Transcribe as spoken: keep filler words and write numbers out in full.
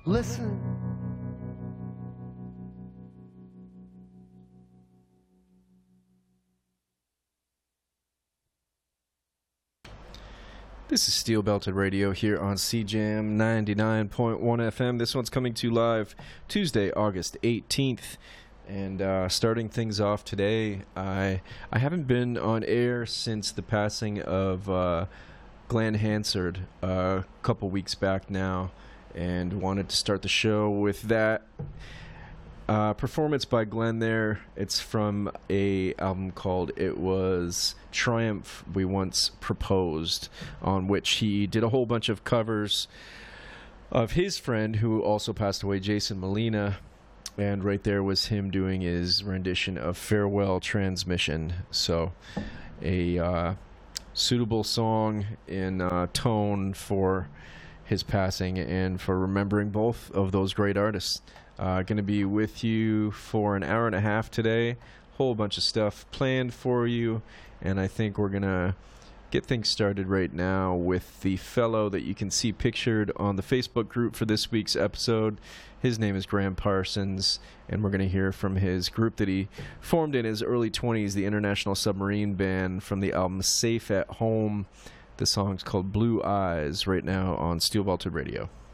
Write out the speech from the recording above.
Listen. This is Steel Belted Radio here on C Jam ninety-nine point one F M. This one's coming to you live Tuesday, August eighteenth. And uh, starting things off today, I I haven't been on air since the passing of uh, Glenn Hansard uh, a couple weeks back now, and wanted to start the show with that uh, performance by Glenn there. It's from a album called It Was Triumph We Once Proposed, on which he did a whole bunch of covers of his friend who also passed away, Jason Molina. And right there was him doing his rendition of Farewell Transmission. So a uh, suitable song in uh, tone for his passing and for remembering both of those great artists. Uh, going to be with you for an hour and a half today. Whole bunch of stuff planned for you. And I think we're going to get things started right now with the fellow that you can see pictured on the Facebook group for this week's episode. His name is Graham Parsons, and we're going to hear from his group that he formed in his early twenties, the International Submarine Band, from the album Safe at Home. The song's called Blue Eyes, right now on Steel Belted Radio.